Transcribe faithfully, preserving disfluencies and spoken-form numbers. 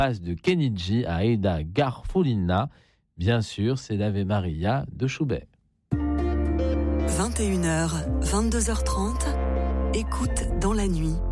passe de Kenichi à Aida Garfulina. Bien sûr, c'est l'Ave Maria de Schubert. vingt et une heures, vingt-deux heures trente, écoute dans la nuit.